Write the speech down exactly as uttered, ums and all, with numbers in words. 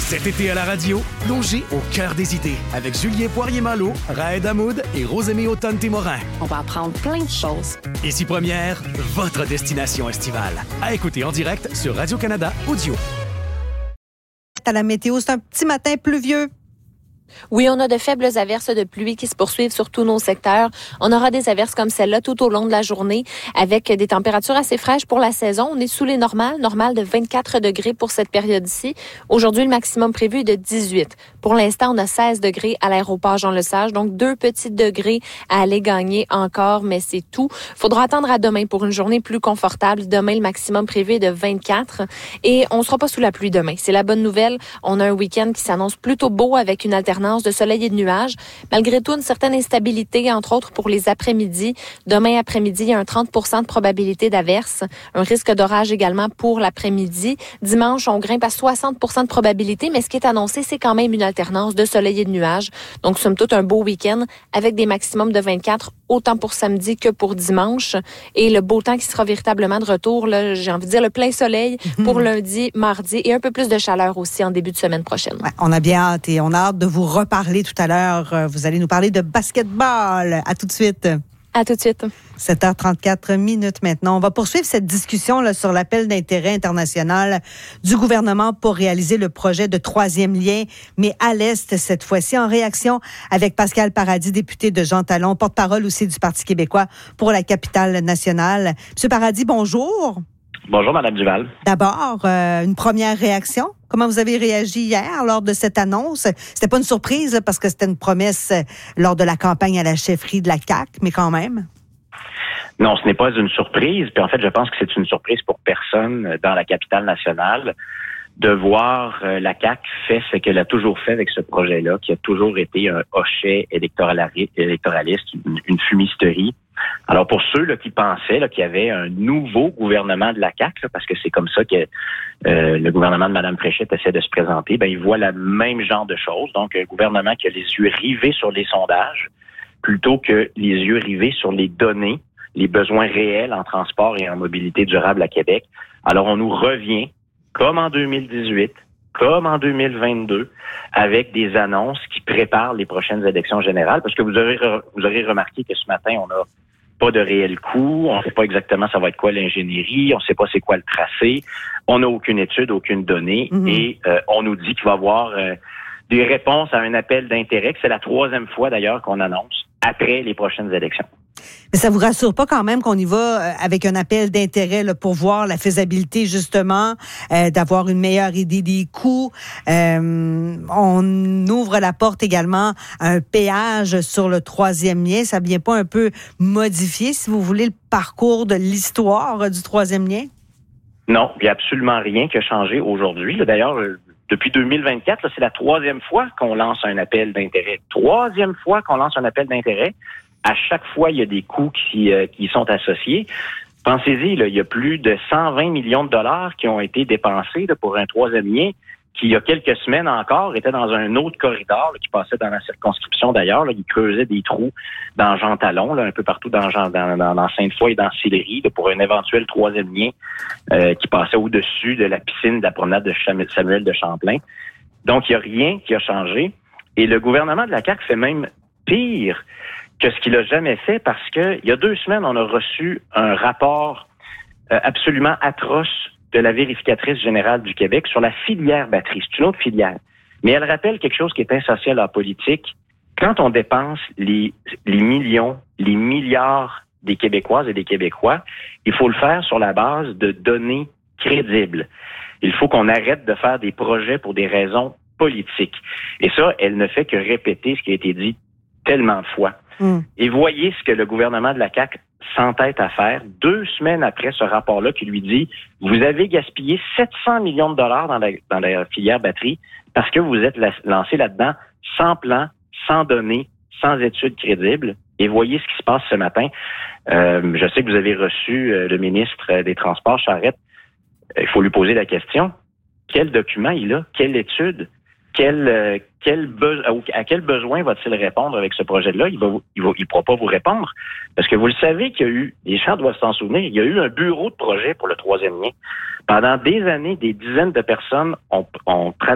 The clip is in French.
Cet été à la radio, plongez au cœur des idées avec Julien Poirier-Malo, Raed Hamoud et Rosémie Automne-Témorin. On va apprendre plein de choses. Ici Première, votre destination estivale. À écouter en direct sur Radio-Canada Audio. À la météo, c'est un petit matin pluvieux. Oui, on a de faibles averses de pluie qui se poursuivent sur tous nos secteurs. On aura des averses comme celle-là tout au long de la journée avec des températures assez fraîches pour la saison. On est sous les normales, normales de vingt-quatre degrés pour cette période-ci. Aujourd'hui, le maximum prévu est de dix-huit. Pour l'instant, on a seize degrés à l'aéroport Jean-Lesage, donc deux petits degrés à aller gagner encore, mais c'est tout. Faudra attendre à demain pour une journée plus confortable. Demain, le maximum prévu est de vingt-quatre et on sera pas sous la pluie demain. C'est la bonne nouvelle. On a un week-end qui s'annonce plutôt beau avec une alternance de soleil et de nuages. Malgré tout, une certaine instabilité, entre autres pour les après-midi. Demain après-midi, il y a un trente pour cent de probabilité d'averse. Un risque d'orage également pour l'après-midi. Dimanche, on grimpe à soixante pour cent de probabilité, mais ce qui est annoncé, c'est quand même une alternance de soleil et de nuages. Donc, somme toute, un beau week-end avec des maximums de vingt-quatre, autant pour samedi que pour dimanche. Et le beau temps qui sera véritablement de retour, là, j'ai envie de dire le plein soleil pour lundi, mardi et un peu plus de chaleur aussi en début de semaine prochaine. Ouais, on a bien hâte et on a hâte de vous reparler tout à l'heure. Vous allez nous parler de basketball. À tout de suite. À tout de suite. sept heures trente-quatre minutes maintenant. On va poursuivre cette discussion là, sur l'appel d'intérêt international du gouvernement pour réaliser le projet de troisième lien, mais à l'Est cette fois-ci, en réaction avec Pascal Paradis, député de Jean Talon, porte-parole aussi du Parti québécois pour la capitale nationale. Monsieur Paradis, bonjour. Bonjour, Mme Duval. D'abord, euh, une première réaction. Comment vous avez réagi hier lors de cette annonce? C'était pas une surprise là, parce que c'était une promesse euh, lors de la campagne à la chefferie de la C A Q, mais quand même. Non, ce n'est pas une surprise. Puis en fait, je pense que c'est une surprise pour personne dans la capitale nationale de voir euh, la C A Q fait ce qu'elle a toujours fait avec ce projet-là, qui a toujours été un hochet électoraliste, une, une fumisterie. Alors pour ceux là, qui pensaient là, qu'il y avait un nouveau gouvernement de la C A Q, là, parce que c'est comme ça que euh, le gouvernement de Mme Fréchette essaie de se présenter, ben ils voient le même genre de choses. Donc un gouvernement qui a les yeux rivés sur les sondages plutôt que les yeux rivés sur les données, les besoins réels en transport et en mobilité durable à Québec. Alors on nous revient, comme en deux mille dix-huit, comme en deux mille vingt-deux, avec des annonces qui préparent les prochaines élections générales, parce que vous aurez, vous aurez remarqué que ce matin, on n'a pas de réel coût, on ne sait pas exactement ça va être quoi l'ingénierie, on ne sait pas c'est quoi le tracé, on n'a aucune étude, aucune donnée, mm-hmm. et euh, on nous dit qu'il va y avoir euh, des réponses à un appel d'intérêt, que c'est la troisième fois d'ailleurs qu'on annonce, après les prochaines élections. Mais ça vous rassure pas quand même qu'on y va avec un appel d'intérêt là, pour voir la faisabilité justement, euh, d'avoir une meilleure idée des coûts. Euh, on ouvre la porte également à un péage sur le troisième lien. Ça vient pas un peu modifier, si vous voulez, le parcours de l'histoire du troisième lien? Non, il n'y a absolument rien qui a changé aujourd'hui. D'ailleurs, depuis deux mille vingt-quatre, là, c'est la troisième fois qu'on lance un appel d'intérêt. Troisième fois qu'on lance un appel d'intérêt. À chaque fois, il y a des coûts qui, euh, qui sont associés. Pensez-y, là, il y a plus de cent vingt millions de dollars qui ont été dépensés là, pour un troisième lien qui, il y a quelques semaines encore, était dans un autre corridor là, qui passait dans la circonscription d'ailleurs. Là, qui creusait des trous dans Jean Talon, là, un peu partout dans, Jean, dans, dans, dans Sainte-Foy et dans Sillery, là, pour un éventuel troisième lien euh, qui passait au-dessus de la piscine de la promenade de Samuel de Champlain. Donc, il n'y a rien qui a changé. Et le gouvernement de la C A Q fait même pire que ce qu'il a jamais fait, parce que il y a deux semaines, on a reçu un rapport euh, absolument atroce de la vérificatrice générale du Québec sur la filière batterie. C'est une autre filière. Mais elle rappelle quelque chose qui est essentiel en politique. Quand on dépense les, les millions, les milliards des Québécoises et des Québécois, il faut le faire sur la base de données crédibles. Il faut qu'on arrête de faire des projets pour des raisons politiques. Et ça, elle ne fait que répéter ce qui a été dit tellement de fois. Mm. Et voyez ce que le gouvernement de la C A Q s'entête à faire deux semaines après ce rapport-là qui lui dit « Vous avez gaspillé sept cents millions de dollars dans la, dans la filière batterie parce que vous êtes la, lancé là-dedans sans plan, sans données, sans études crédibles. » Et voyez ce qui se passe ce matin. Euh, je sais que vous avez reçu euh, le ministre des Transports, Charette. Il faut lui poser la question. Quel document il a? Quelle étude? Quel, euh, quel be- à quel besoin va-t-il répondre avec ce projet-là? Il va, il va, il pourra pas vous répondre. Parce que vous le savez qu'il y a eu, les gens doivent s'en souvenir, il y a eu un bureau de projet pour le troisième lien. Pendant des années, des dizaines de personnes ont, ont travaillé